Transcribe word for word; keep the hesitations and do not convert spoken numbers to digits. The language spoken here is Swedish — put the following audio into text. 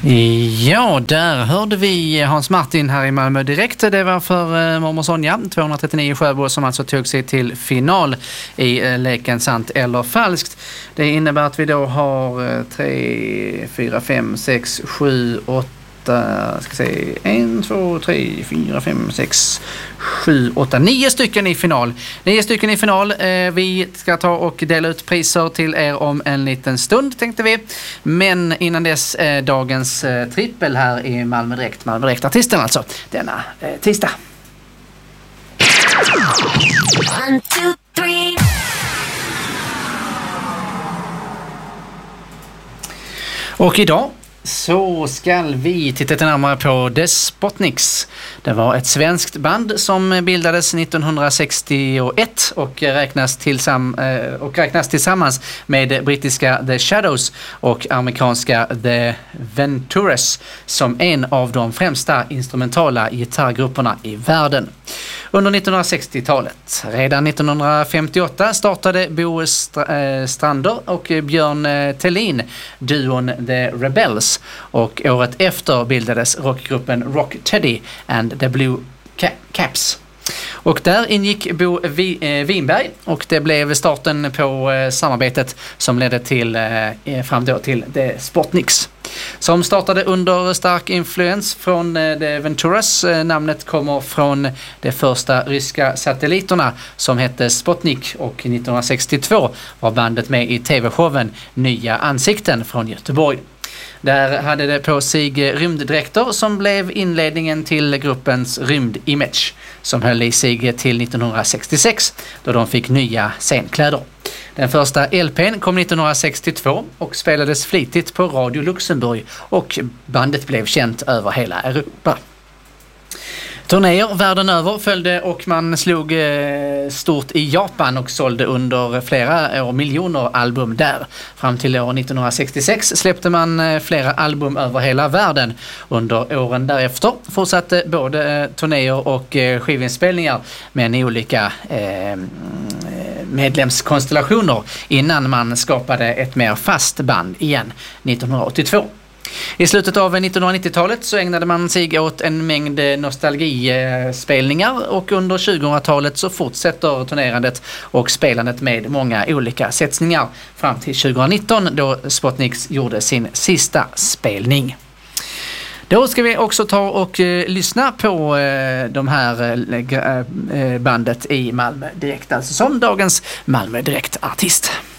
Ja, där hörde vi Hans Martin här i Malmö direkt. Det var för eh, Mormor Sonja, tvåhundratrettionio Sjöbo, som alltså tog sig till final i eh, leken Sant eller falskt. Det innebär att vi då har eh, tre, fyra, fem, sex, sju, åtta, ska säga, en, två, tre, fyra, fem, sex, sju, åtta, nio stycken i final. Nio stycken i final. Eh, vi ska ta och dela ut priser till er om en liten stund, tänkte vi. Men innan dess eh, dagens eh, trippel här i Malmö Direkt. Malmö Direkt-artisten alltså, denna eh, tisdag. One, two, three. Och idag så ska vi titta lite närmare på The Spotniks. Det var ett svenskt band som bildades nittonhundrasextioett och räknas, tillsam, och räknas tillsammans med brittiska The Shadows och amerikanska The Venturas som en av de främsta instrumentala gitarrgrupperna i världen. Under nittonhundrasextiotalet. Redan nittonhundrafemtioåtta startade Bo Strander och Björn Thelin duon The Rebels, och året efter bildades rockgruppen Rock Teddy and the Blue Caps. Och där ingick Bo Winberg, och det blev starten på samarbetet som ledde till, fram då till The Spotniks, som startade under stark influens från The Venturas. Namnet kommer från de första ryska satelliterna som hette Spotnik, och nittonhundrasextiotvå var bandet med i tv-showen Nya ansikten från Göteborg. Där hade det på sig rymddräkter som blev inledningen till gruppens rymdimage, som höll i sig till nittonhundrasextiosex då de fick nya scenkläder. Den första L P:n kom nittonhundrasextiotvå och spelades flitigt på Radio Luxemburg, och bandet blev känt över hela Europa. Turnéer världen över följde, och man slog eh, stort i Japan och sålde under flera år miljoner album där. Fram till år nittonhundrasextiosex släppte man eh, flera album över hela världen. Under åren därefter fortsatte både eh, turnéer och eh, skivinspelningar, men i olika eh, medlemskonstellationer, innan man skapade ett mer fast band igen nittonhundraåttiotvå. I slutet av nittonhundranittiotalet så ägnade man sig åt en mängd nostalgispelningar, och under tjugohundratalet så fortsätter turnerandet och spelandet med många olika sättningar fram till tjugonitton då Spotniks gjorde sin sista spelning. Då ska vi också ta och eh, lyssna på eh, de här eh, bandet i Malmö Direkt, alltså som dagens Malmö Direkt-artist.